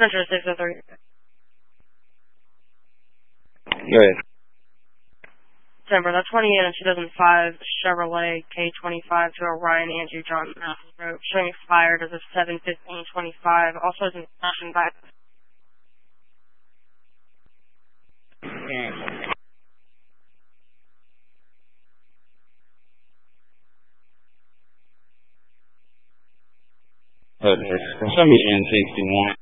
Central 603. Go ahead. December, that's 28 and 2005 Chevrolet K25 to Orion Andrew John Mathis Road, showing expired as of 7/15/25. Also has inspection by. Show me N61.